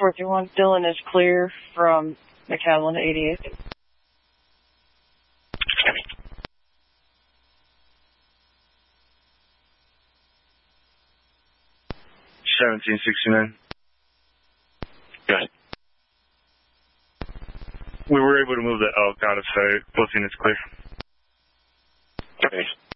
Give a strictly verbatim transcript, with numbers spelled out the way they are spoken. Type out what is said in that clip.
four three one, Dylan is clear from McCaslin to eighty-eighth. seventeen sixty-nine. Go ahead. We were able to move the elk out of sight. Both units clear. Okay.